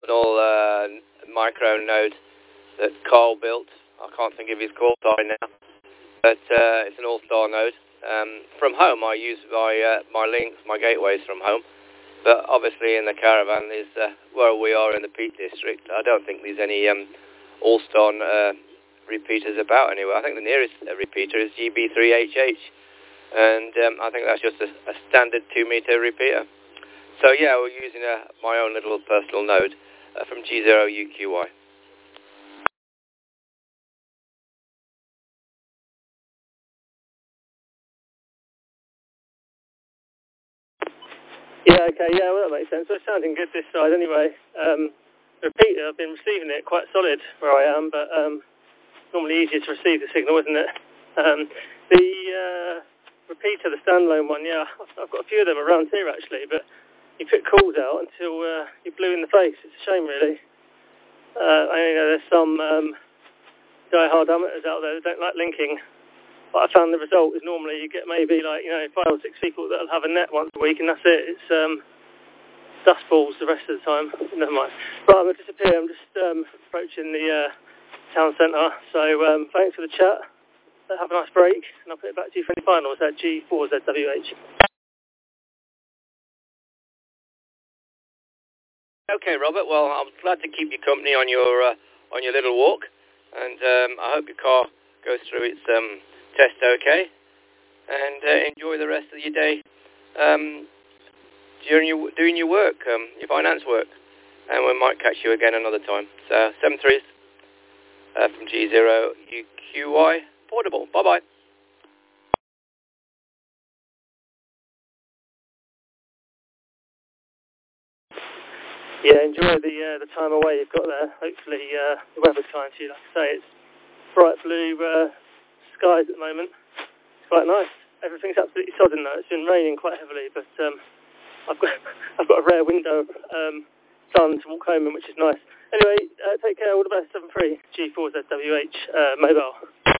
micro node that Carl built. I can't think of his call sign now, but it's an all-star node. From home, I use my links, my gateways from home. But obviously in the caravan is where we are in the Peak District. I don't think there's any all-star repeaters about anywhere. I think the nearest repeater is GB3HH. And I think that's just a standard 2-meter repeater. So yeah, we're using my own little personal node from G0UQY. Yeah, okay, yeah, well, that makes sense. Well, it's sounding good this side anyway. Repeater, I've been receiving it quite solid where I am, but normally easier to receive the signal, isn't it? The repeater, the standalone one, yeah, I've got a few of them around here actually, but you put calls out until you're blue in the face. It's a shame, really. I know there's some die-hard amateurs out there that don't like linking. But I found the result is normally you get maybe 5 or 6 people that'll have a net once a week, and that's it. It's dust balls the rest of the time. Never mind. Right, I'm going to disappear. I'm just approaching the town centre. So thanks for the chat. Have a nice break, and I'll put it back to you for any finals at G4ZWH. Okay, Robert. Well, I'm glad to keep you company on your little walk, and I hope your car goes through its test okay, and enjoy the rest of your day doing your work, your finance work, and we might catch you again another time. So 73s from G0UQY Portable. Bye-bye. Yeah, enjoy the time away you've got there. Hopefully the weather's kind to you. Like I say, it's bright blue skies at the moment. It's quite nice. Everything's absolutely sodden though. It's been raining quite heavily, but I've got a rare window sun to walk home in, which is nice. Anyway, take care. All the best. 73 G4ZWH mobile.